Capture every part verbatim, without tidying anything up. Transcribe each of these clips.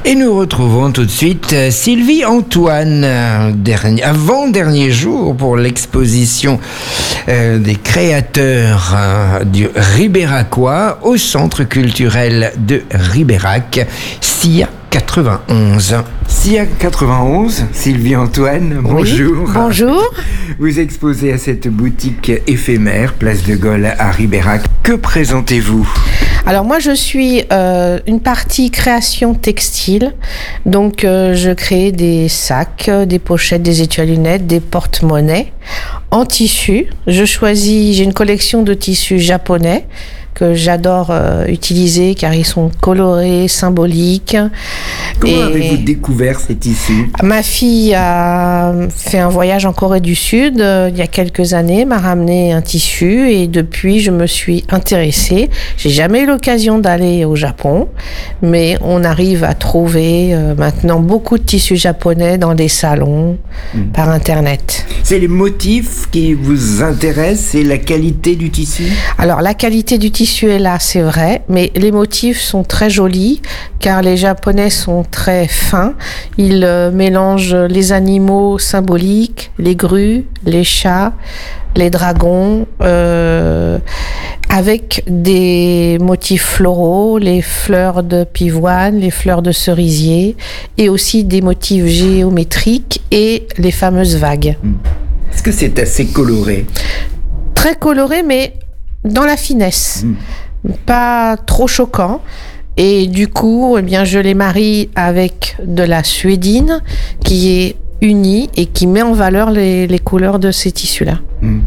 Et nous retrouvons tout de suite Sylvie Antoine, dernier, avant-dernier jour pour l'exposition euh, des créateurs euh, du Ribéracois au Centre culturel de Ribérac, S I A quatre-vingt-onze. S I A quatre-vingt-onze, Sylvie Antoine, bonjour. Oui, bonjour. Vous exposez à cette boutique éphémère, Place de Gaulle à Ribérac. Que présentez-vous ? Alors moi je suis euh, une partie création textile, donc euh, je crée des sacs, des pochettes, des étuis à lunettes, des porte-monnaies en tissu. Je choisis, j'ai une collection de tissus japonais que j'adore euh, utiliser car ils sont colorés, symboliques. Comment Et avez-vous découvert ces tissus ? Ma fille a fait un voyage en Corée du Sud euh, il y a quelques années, m'a ramené un tissu et depuis je me suis intéressée. J'ai jamais eu l'occasion d'aller au Japon, mais on arrive à trouver euh, maintenant beaucoup de tissus japonais dans des salons mmh. par internet. C'est les motifs qui vous intéressent et la qualité du tissu ? Alors la qualité du tissu est là, c'est vrai, mais les motifs sont très jolis car les Japonais sont très fins. Ils euh, mélangent les animaux symboliques, les grues, les chats, les dragons, euh, avec des motifs floraux, les fleurs de pivoine, les fleurs de cerisier, et aussi des motifs géométriques et les fameuses vagues. Est-ce que c'est assez coloré ? Très coloré, mais dans la finesse, mmh. pas trop choquant. Et du coup, eh bien, je les marie avec de la suédine qui est unie et qui met en valeur les, les couleurs de ces tissus-là. Mmh.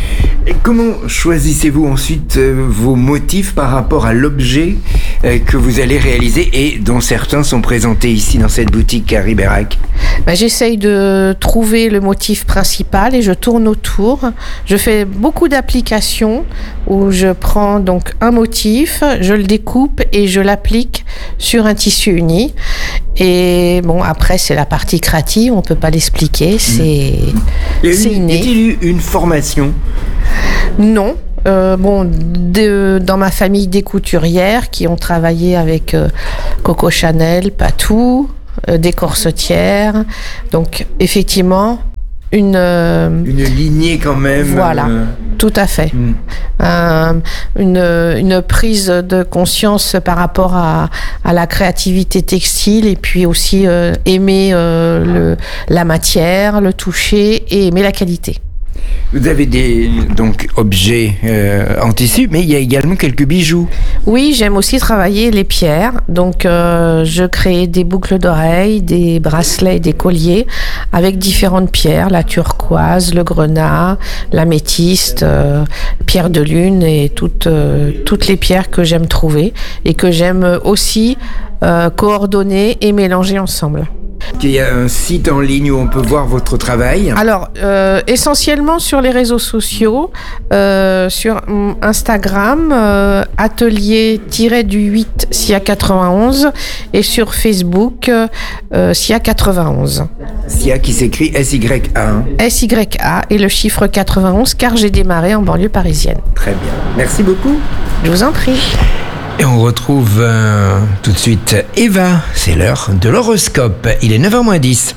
Et comment choisissez-vous ensuite euh, vos motifs par rapport à l'objet euh, que vous allez réaliser et dont certains sont présentés ici dans cette boutique à Ribérac ? Ben, j'essaye de trouver le motif principal et je tourne autour. Je fais beaucoup d'applications où je prends donc un motif, je le découpe et je l'applique sur un tissu uni. Et bon, après, c'est la partie créative, on ne peut pas l'expliquer, c'est, mmh. c'est inné. Y a-t-il eu une formation ? Non. Euh, bon, de, dans ma famille des couturières qui ont travaillé avec euh, Coco Chanel, Patou, euh, des corsetières. Donc, effectivement, une... Euh, une lignée quand même. Voilà, euh... tout à fait. Mm. Euh, une, une prise de conscience par rapport à, à la créativité textile et puis aussi euh, aimer euh, le, la matière, le toucher et aimer la qualité. Vous avez des donc objets euh, en tissu, mais il y a également quelques bijoux. Oui, j'aime aussi travailler les pierres. Donc, euh, je crée des boucles d'oreilles, des bracelets, des colliers avec différentes pierres, la turquoise, le grenat, l'améthyste, euh, pierre de lune et toutes euh, toutes les pierres que j'aime trouver et que j'aime aussi euh, coordonner et mélanger ensemble. Il y a un site en ligne où on peut voir votre travail. Alors, euh, essentiellement sur les réseaux sociaux, euh, sur Instagram, euh, atelier du huit S I A quatre-vingt-onze et sur Facebook, euh, S I A quatre-vingt-onze. S I A qui s'écrit S Y A. Hein. S Y A et le chiffre quatre-vingt-onze car j'ai démarré en banlieue parisienne. Très bien. Merci beaucoup. Je vous en prie. Et on retrouve euh, tout de suite Eva, c'est l'heure de l'horoscope. Il est neuf heures moins dix.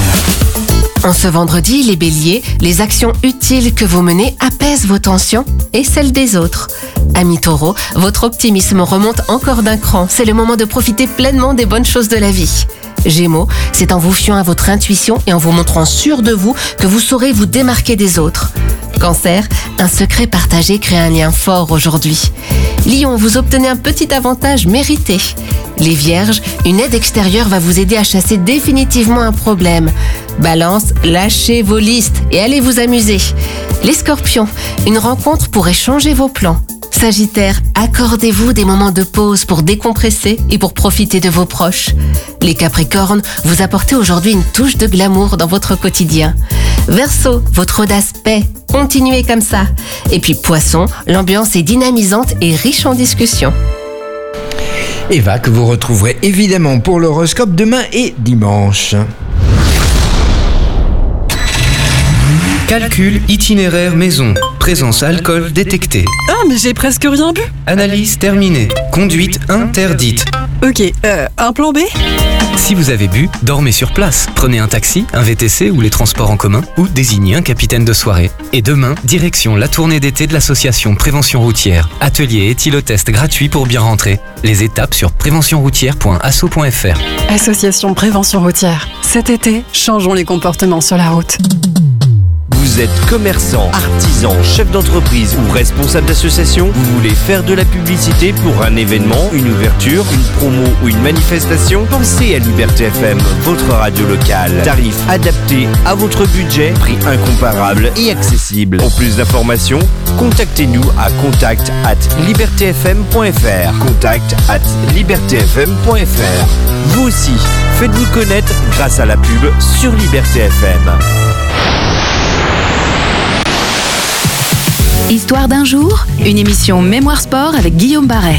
En ce vendredi, les béliers, les actions utiles que vous menez apaisent vos tensions et celles des autres. Amis taureaux, votre optimisme remonte encore d'un cran. C'est le moment de profiter pleinement des bonnes choses de la vie. Gémeaux, c'est en vous fiant à votre intuition et en vous montrant sûr de vous que vous saurez vous démarquer des autres. Cancer, un secret partagé crée un lien fort aujourd'hui. Lion, vous obtenez un petit avantage mérité. Les Vierges, une aide extérieure va vous aider à chasser définitivement un problème. Balance, lâchez vos listes et allez vous amuser. Les Scorpions, une rencontre pourrait changer vos plans. Sagittaire, accordez-vous des moments de pause pour décompresser et pour profiter de vos proches. Les Capricornes, vous apportez aujourd'hui une touche de glamour dans votre quotidien. Verseau, votre audace paie, continuez comme ça. Et puis Poisson, l'ambiance est dynamisante et riche en discussions. Eva, que vous retrouverez évidemment pour l'horoscope demain et dimanche. Calcul itinéraire maison. Présence alcool détectée. Ah, mais j'ai presque rien bu. Analyse terminée. Conduite interdite. Ok, euh, un plan B ? Si vous avez bu, dormez sur place. Prenez un taxi, un V T C ou les transports en commun, ou désignez un capitaine de soirée. Et demain, direction la tournée d'été de l'association Prévention Routière. Atelier éthylotest gratuit pour bien rentrer. Les étapes sur prévention routière point asso point f r. Association Prévention Routière. Cet été, changeons les comportements sur la route. Vous êtes commerçant, artisan, chef d'entreprise ou responsable d'association, vous voulez faire de la publicité pour un événement, une ouverture, une promo ou une manifestation? Pensez à Liberté F M, votre radio locale. Tarif adapté à votre budget, prix incomparable et accessible. Pour plus d'informations, contactez-nous à contact arobase liberté f m point f r. contact arobase liberté f m point f r. Vous aussi, faites-vous connaître grâce à la pub sur Liberté F M. Histoire d'un jour, une émission Mémoire Sport avec Guillaume Barret.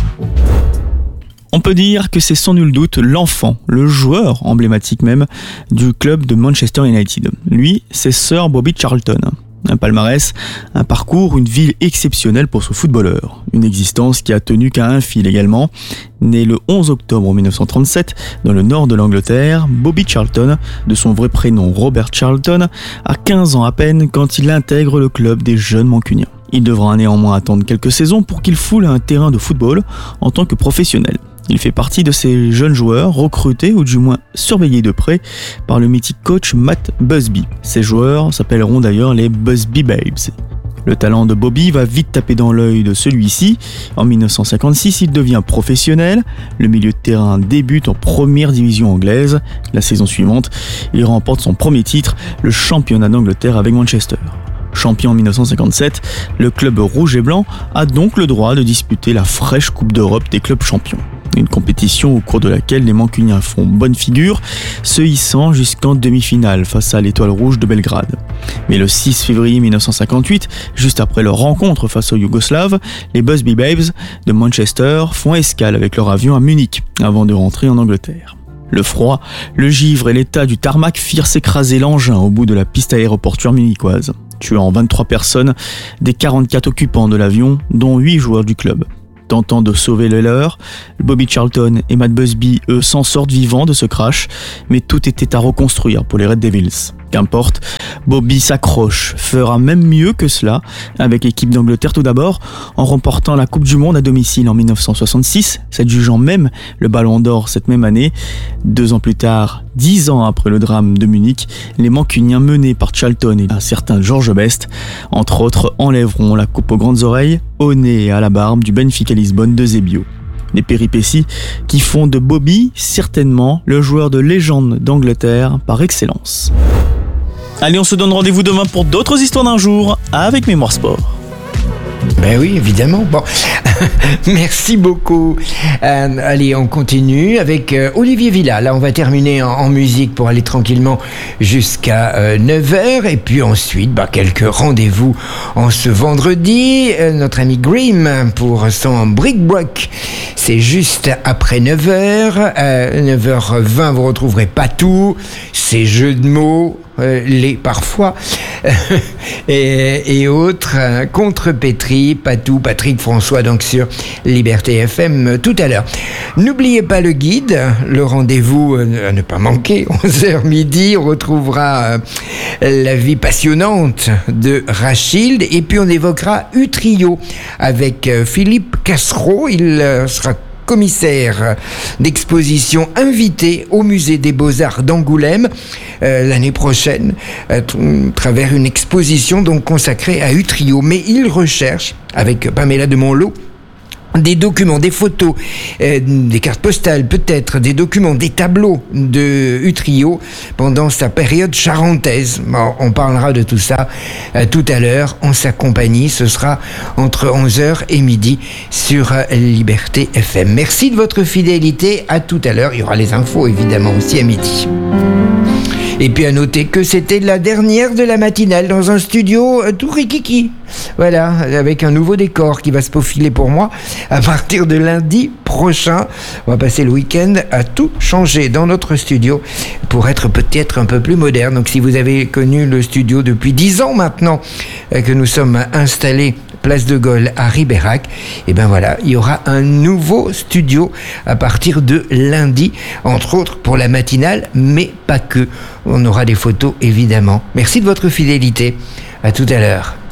On peut dire que c'est sans nul doute l'enfant, le joueur emblématique même du club de Manchester United. Lui, c'est Sir Bobby Charlton. Un palmarès, un parcours, une ville exceptionnelle pour ce footballeur. Une existence qui a tenu qu'à un fil également. Né le onze octobre mille neuf cent trente-sept dans le nord de l'Angleterre, Bobby Charlton, de son vrai prénom Robert Charlton, a quinze ans à peine quand il intègre le club des jeunes mancuniens. Il devra néanmoins attendre quelques saisons pour qu'il foule un terrain de football en tant que professionnel. Il fait partie de ces jeunes joueurs recrutés ou du moins surveillés de près par le mythique coach Matt Busby. Ces joueurs s'appelleront d'ailleurs les Busby Babes. Le talent de Bobby va vite taper dans l'œil de celui-ci. En mille neuf cent cinquante-six, il devient professionnel. Le milieu de terrain débute en première division anglaise. La saison suivante, il remporte son premier titre, le championnat d'Angleterre avec Manchester. Champion en mille neuf cent cinquante-sept, le club rouge et blanc a donc le droit de disputer la fraîche Coupe d'Europe des clubs champions. Une compétition au cours de laquelle les Mancuniens font bonne figure, se hissant jusqu'en demi-finale face à l'Étoile Rouge de Belgrade. Mais le six février mille neuf cent cinquante-huit, juste après leur rencontre face aux Yougoslaves, les Busby Babes de Manchester font escale avec leur avion à Munich avant de rentrer en Angleterre. Le froid, le givre et l'état du tarmac firent s'écraser l'engin au bout de la piste aéroportuaire munichoise, tuant vingt-trois personnes des quarante-quatre occupants de l'avion, dont huit joueurs du club. Tentant de sauver les leurs, Bobby Charlton et Matt Busby, eux, s'en sortent vivants de ce crash, mais tout était à reconstruire pour les Red Devils. Qu'importe, Bobby s'accroche, fera même mieux que cela, avec l'équipe d'Angleterre tout d'abord, en remportant la Coupe du Monde à domicile en mille neuf cent soixante-six, s'adjugeant même le Ballon d'Or cette même année. Deux ans plus tard, dix ans après le drame de Munich, les Mancuniens menés par Charlton et un certain George Best, entre autres, enlèveront la coupe aux grandes oreilles, au nez et à la barbe du Benfica Lisbonne de Zebio. Des péripéties qui font de Bobby certainement le joueur de légende d'Angleterre par excellence. Allez, on se donne rendez-vous demain pour d'autres histoires d'un jour avec Mémoire Sport. Ben oui, évidemment. Bon, merci beaucoup. Euh, allez, on continue avec euh, Olivier Villa. Là, on va terminer en, en musique pour aller tranquillement jusqu'à euh, neuf heures. Et puis ensuite, bah, quelques rendez-vous en ce vendredi. Euh, notre ami Grimm pour son Brick Break. C'est juste après neuf heures. Euh, neuf heures vingt, vous retrouverez Patou, ses jeux de mots. Euh, les parfois et, et autres euh, contre Pétri, Patou, Patrick François donc sur Liberté F M euh, tout à l'heure. N'oubliez pas le guide, le rendez-vous euh, à ne pas manquer, onze heures midi, on retrouvera euh, la vie passionnante de Rachilde et puis on évoquera U-Trio avec euh, Philippe Cassereau, il euh, sera commissaire d'exposition invité au musée des Beaux-Arts d'Angoulême euh, l'année prochaine à euh, travers une exposition donc consacrée à U-Trio. Mais il recherche avec Pamela de Monlot des documents, des photos, euh, des cartes postales, peut-être des documents, des tableaux de U-Trio pendant sa période charentaise. Bon, on parlera de tout ça euh, tout à l'heure en sa compagnie. Ce sera entre onze heures et midi sur euh, Liberté F M. Merci de votre fidélité. À tout à l'heure. Il y aura les infos évidemment aussi à midi. Et puis à noter que c'était la dernière de la matinale dans un studio euh, tout rikiki. Voilà, avec un nouveau décor qui va se faufiler pour moi à partir de lundi prochain. On va passer le week-end à tout changer dans notre studio pour être peut-être un peu plus moderne. Donc si vous avez connu le studio depuis dix ans maintenant euh, que nous sommes installés place de Gaulle à Ribérac, et ben voilà, il y aura un nouveau studio à partir de lundi, entre autres pour la matinale, mais pas que. On aura des photos évidemment. Merci de votre fidélité. À tout à l'heure.